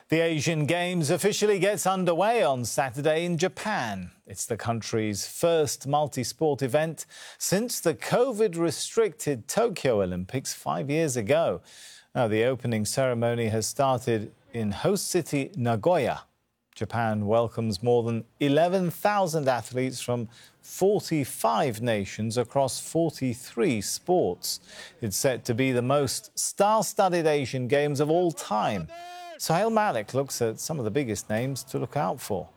The Asian Games officially gets underway on Saturday in Japan. It's the country's first multi-sport event since the COVID-restricted Tokyo Olympics 5 years ago. Now, the opening ceremony has started in host city Nagoya. Japan welcomes more than 11,000 athletes from 45 nations across 43 sports. It's set to be the most star-studded Asian Games of all time. Sohail Malik looks at some of the biggest names to look out for.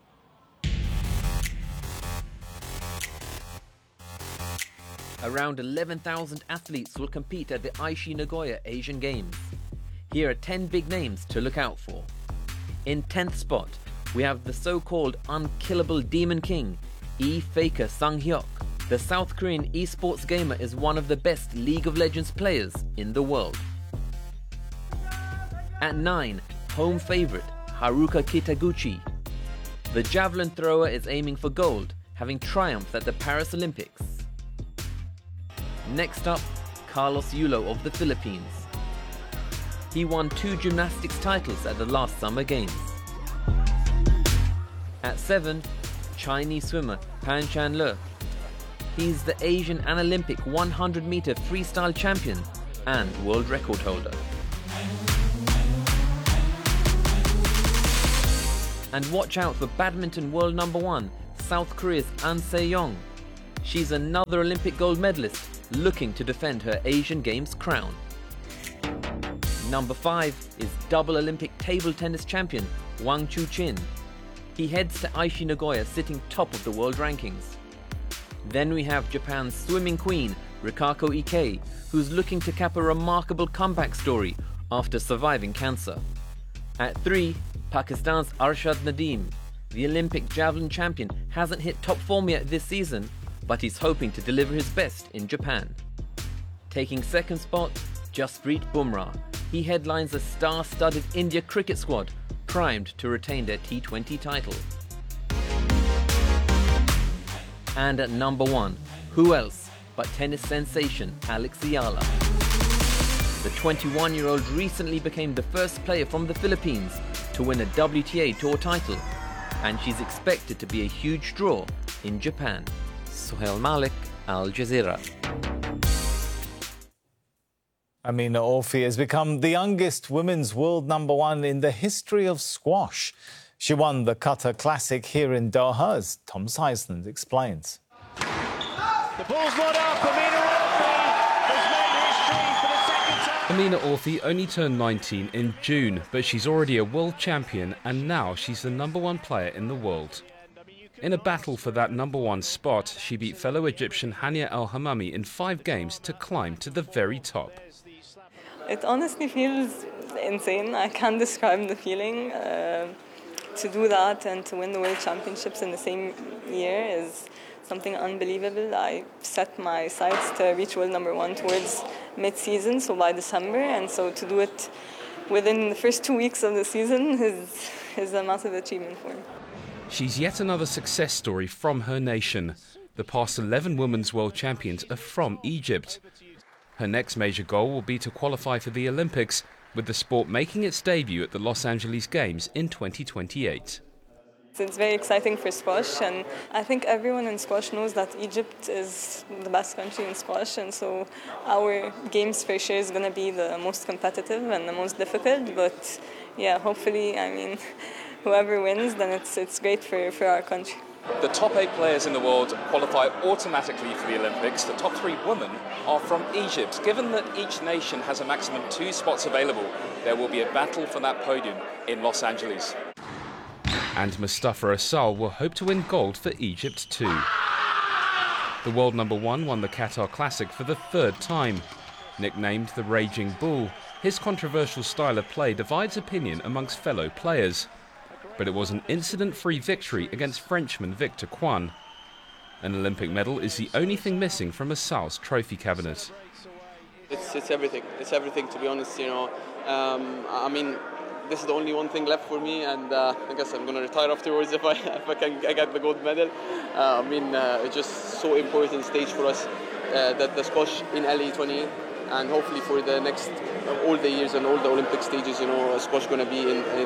Around 11,000 athletes will compete at the Aichi Nagoya Asian Games. Here are 10 big names to look out for. In 10th spot, we have the so-called unkillable Demon King, Lee Faker Sang-hyuk. The South Korean esports gamer is one of the best League of Legends players in the world. At 9, home favorite Haruka Kitaguchi. The javelin thrower is aiming for gold, having triumphed at the Paris Olympics. Next up, Carlos Yulo of the Philippines. He won 2 gymnastics titles at the last Summer Games. At 7, Chinese swimmer Pan Chanle. He's the Asian and Olympic 100-meter freestyle champion and world record holder. And watch out for badminton world number 1, South Korea's An Se-young. She's another Olympic gold medalist looking to defend her Asian Games crown. Number 5 is double Olympic table tennis champion Wang Chuqin. He heads to Aichi Nagoya sitting top of the world rankings. Then we have Japan's swimming queen Rikako Ike, who's looking to cap a remarkable comeback story after surviving cancer. At 3, Pakistan's Arshad Nadeem. The Olympic javelin champion hasn't hit top form yet this season, but he's hoping to deliver his best in Japan. Taking second spot, Jasprit Bumrah. He headlines a star-studded India cricket squad, primed to retain their T20 title. And at number 1, who else but tennis sensation Alex Ayala. The 21-year-old recently became the first player from the Philippines to win a WTA Tour title, and she's expected to be a huge draw in Japan. Sohail Malik, Al Jazeera. Amina Orfi has become the youngest women's world number 1 in the history of squash. She won the Qatar Classic here in Doha, as Tom Seisland explains. The ball's not up. Amina Orfi only turned 19 in June, but she's already a world champion and now she's the number 1 player in the world. In a battle for that number 1 spot, she beat fellow Egyptian Hania El Hammami in 5 games to climb to the very top. It honestly feels insane. I can't describe the feeling. To do that and to win the World Championships in the same year is something unbelievable. I set my sights to reach world number 1 towards mid-season, so by December, and so to do it within the first 2 weeks of the season is a massive achievement for me. She's yet another success story from her nation. The past 11 women's world champions are from Egypt. Her next major goal will be to qualify for the Olympics, with the sport making its debut at the Los Angeles Games in 2028. It's very exciting for squash, and I think everyone in squash knows that Egypt is the best country in squash, and so our games for sure is going to be the most competitive and the most difficult, but yeah, hopefully, I mean, whoever wins, then it's great for our country. The top 8 players in the world qualify automatically for the Olympics. The top 3 women are from Egypt. Given that each nation has a maximum 2 spots available, there will be a battle for that podium in Los Angeles. And Mustafa Asal will hope to win gold for Egypt too. The world number 1 won the Qatar Classic for the 3rd time. Nicknamed the Raging Bull, his controversial style of play divides opinion amongst fellow players. But it was an incident-free victory against Frenchman Victor Kwan. An Olympic medal is the only thing missing from Asal's trophy cabinet. It's everything. It's everything, to be honest. You know, I mean, this is the only one thing left for me, and I guess I'm going to retire afterwards if I get the gold medal. I mean, it's just so important stage for us, that the squash in LA 28. and hopefully for the next all the years and all the Olympic stages, squash going to be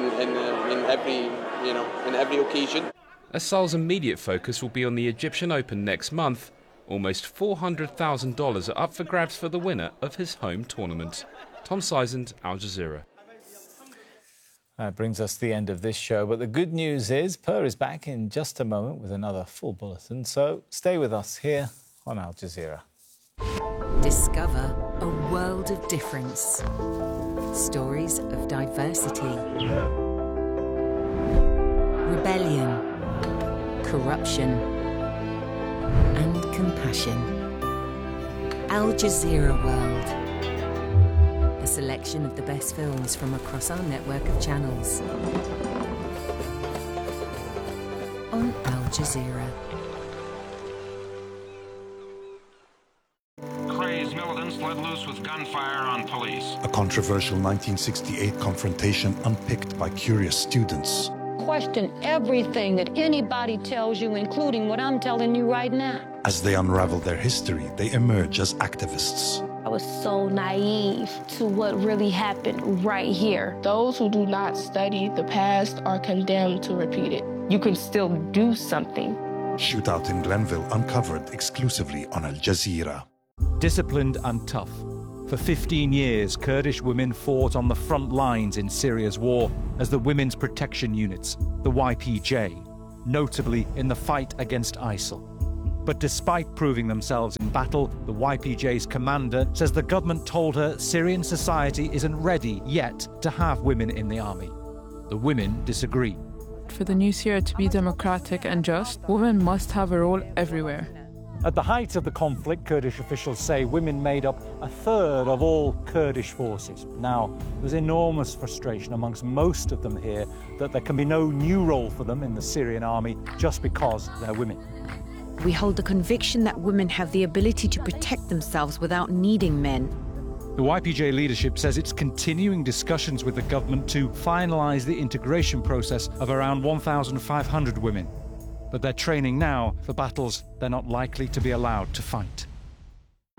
in every occasion. Assal's immediate focus will be on the Egyptian Open next month. Almost $400,000 are up for grabs for the winner of his home tournament. Tom Sizend, Al Jazeera. That brings us to the end of this show, but the good news is Per is back in just a moment with another full bulletin, so stay with us here on Al Jazeera. Discover a world of difference. Stories of diversity, rebellion, corruption, and compassion. Al Jazeera World. A selection of the best films from across our network of channels. On Al Jazeera. Crazed militants let loose with gunfire on police. A controversial 1968 confrontation unpicked by curious students. Question everything that anybody tells you, including what I'm telling you right now. As they unravel their history, they emerge as activists. I was so naive to what really happened right here. Those who do not study the past are condemned to repeat it. You can still do something. Shootout in Glenville uncovered exclusively on Al Jazeera. Disciplined and tough. For 15 years, Kurdish women fought on the front lines in Syria's war as the Women's Protection Units, the YPJ, notably in the fight against ISIL. But despite proving themselves in battle, the YPJ's commander says the government told her Syrian society isn't ready yet to have women in the army. The women disagree. For the new Syria to be democratic and just, women must have a role everywhere. At the height of the conflict, Kurdish officials say women made up a third of all Kurdish forces. Now, there's enormous frustration amongst most of them here that there can be no new role for them in the Syrian army just because they're women. We hold the conviction that women have the ability to protect themselves without needing men. The YPJ leadership says it's continuing discussions with the government to finalise the integration process of around 1,500 women. But they're training now for battles they're not likely to be allowed to fight.